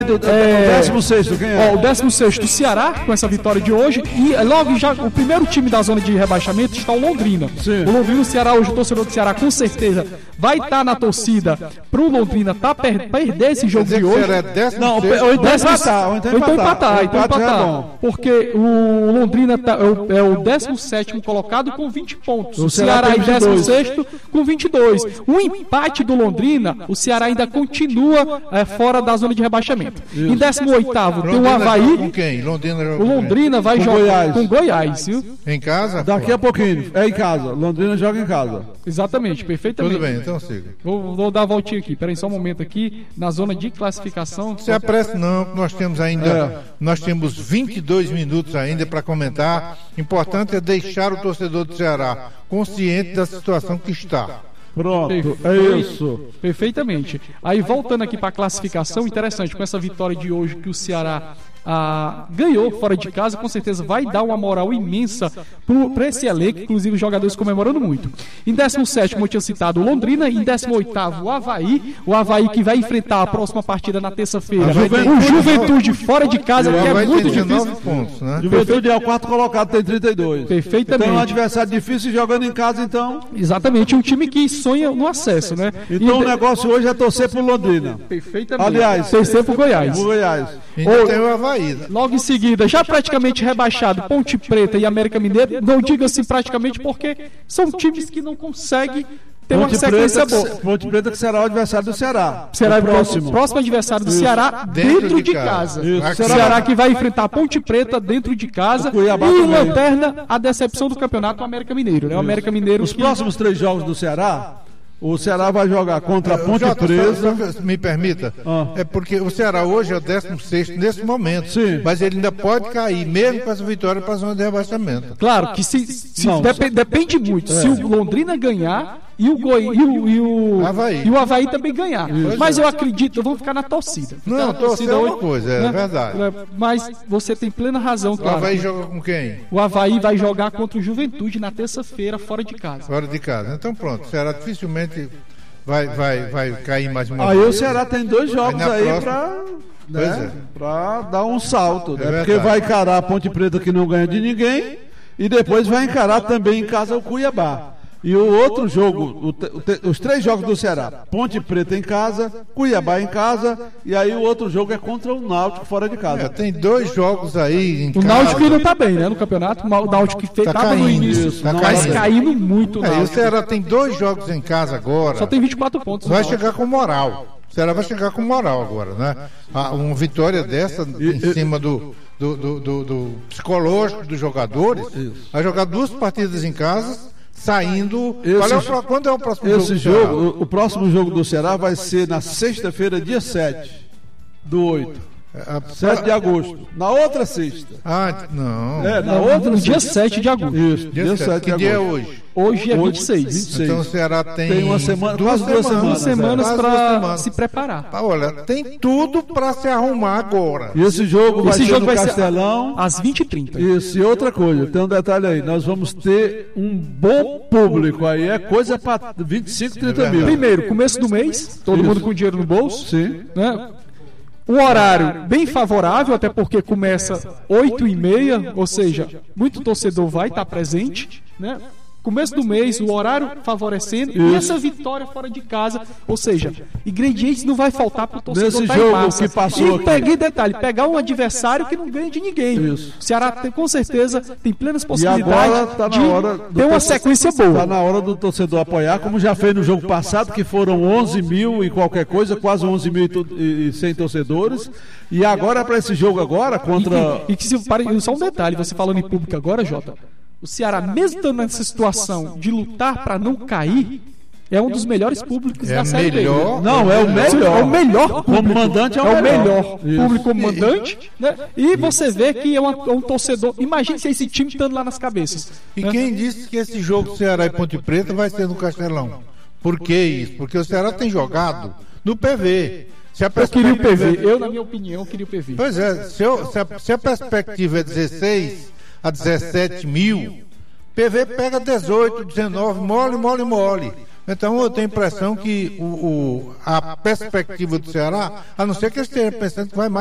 O 16º, quem é? O 16º, o Ceará, com essa vitória de hoje. E logo já o primeiro time da zona de rebaixamento está o Londrina. Sim. O Londrina, o Ceará, hoje o torcedor do Ceará com certeza vai estar na torcida pro Londrina perder esse jogo de hoje. Não, ou então empatar. Porque o Londrina é o 17º colocado com 20 pontos. O Ceará é 16º com 22. O empate do Londrina, o Ceará ainda continua fora da zona de rebaixamento. Isso. Em 18º tem o Avaí. Com quem? O Londrina vai jogar com Goiás, viu? Em casa? Daqui a pouquinho. É em casa. Londrina joga em casa. Exatamente, perfeitamente. Tudo bem, então siga. Vou dar a voltinha aqui. Peraí, só um momento aqui. Na zona de classificação. Se apresse não, nós temos ainda. Nós temos 22 minutos ainda para comentar. Importante é deixar o torcedor do Ceará consciente da situação que está. Pronto, é isso. Perfeitamente. Aí voltando aqui para a classificação, interessante, com essa vitória de hoje que o Ceará ganhou fora de casa, com certeza vai dar uma moral imensa para esse elenco, inclusive os jogadores comemorando muito. Em 17º, como eu tinha citado, o Londrina. Em 18º, o Avaí que vai enfrentar a próxima partida na terça-feira. O Juventude fora de casa, que é muito difícil. Pontos, né? Juventude é o 4º colocado, tem 32. Perfeitamente. Então é um adversário difícil jogando em casa, então. Exatamente, um time que sonha no acesso, né? Então o negócio hoje é torcer pro Londrina. Perfeitamente. Aliás, torcer pro Goiás. Ainda tem o Avaí. Logo em seguida, já praticamente rebaixado, Ponte Preta e América Mineiro. Não diga assim praticamente porque são times que não conseguem ter uma sequência boa. Ponte Preta que será o adversário do Ceará. Será o próximo adversário do Ceará dentro de casa. O Ceará que vai enfrentar a Ponte Preta dentro de casa e lanterna a decepção do campeonato, o América Mineiro. Né? O América Mineiro. Os próximos 3 jogos do Ceará. O Ceará vai jogar contra a Ponte Preta. Me permita. É porque o Ceará hoje é o 16º nesse momento. Sim. Mas ele ainda pode cair, mesmo com essa vitória, para a zona de rebaixamento. Claro que depende muito. Se o Londrina ganhar e o Avaí também ganhar. Mas eu acredito, vamos ficar na torcida. Não, torcida é uma coisa, é verdade. Mas você tem plena razão, claro. O Avaí joga com quem? O Avaí vai jogar contra o Juventude na terça-feira, fora de casa. Fora de casa. Então pronto, o Ceará dificilmente vai cair mais uma vez. Aí o Ceará tem 2 jogos aí para dar um salto, né? Porque vai encarar a Ponte Preta que não ganha de ninguém e depois vai encarar também em casa o Cuiabá. E o outro jogo, os 3 jogos do Ceará, Ponte Preta em casa, Cuiabá em casa, e aí o outro jogo é contra o Náutico fora de casa. Tem 2 jogos aí em casa. O Náutico não tá bem, né, no campeonato. O Náutico que estava no início, mas caindo muito. O Ceará tem 2 jogos em casa agora. Só tem 24 pontos. Vai chegar com moral. O Ceará vai chegar com moral agora, né? Uma vitória dessa em cima do psicológico dos jogadores. Vai jogar 2 partidas em casa. Saindo. Quando é o próximo jogo? O próximo jogo do Ceará vai ser na sexta-feira, dia 7/8. 7 de agosto. Na outra sexta. Não. No dia 7 de agosto. Isso, dia 7 de agosto. Que dia é hoje? Hoje é 26. Então o Ceará tem uma semana, duas semanas para se preparar. Olha, tem tudo para se arrumar agora. E esse jogo vai ser no Castelão às 20h30. Isso, e outra coisa, tem um detalhe aí, nós vamos ter um bom público aí, é coisa para 25, 30 mil. Primeiro, começo do mês, todo mundo com dinheiro no bolso. Sim. Né? Um horário bem favorável, até porque começa 8h30, ou seja, muito torcedor vai estar presente, né? Começo do mês, o horário favorecendo e essa vitória fora de casa, ou seja, ingredientes não vai faltar para o torcedor. Nesse jogo que passou aqui. Detalhe, pegar um adversário que não ganha de ninguém. Isso. O Ceará com certeza tem plenas possibilidades tá de ter uma sequência boa. Está na hora do torcedor apoiar, como já fez no jogo passado, que foram 11 mil e qualquer coisa, quase 11.100 torcedores. E agora para esse jogo agora contra... Só um detalhe, você falando em público agora, Jota. O Ceará, mesmo estando nessa situação de lutar para não cair, é um dos melhores públicos da Série B. Não, é o melhor. É o melhor público. Como mandante é o melhor público como mandante. Né? E você vê que é um torcedor. Imagine se esse time estando lá nas cabeças. E quem disse que esse jogo Ceará e Ponte Preta vai ser no Castelão? Por que isso? Porque o Ceará tem jogado no PV. Eu queria o PV. Eu, na minha opinião, queria o PV. Pois é, se a perspectiva é 16 a 17 mil, PV pega 18, 19, mole. Então eu tenho a impressão que a perspectiva do Ceará, a não ser que ele esteja pensando que vai mais